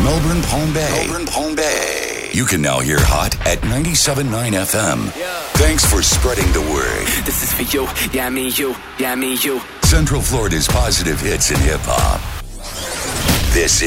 Melbourne, Palm Bay. You can now hear Hot at 97.9 FM. Yeah. Thanks for spreading the word. This is for you, yeah, me, you, yeah, me, you. Central Florida's positive hits in hip-hop. This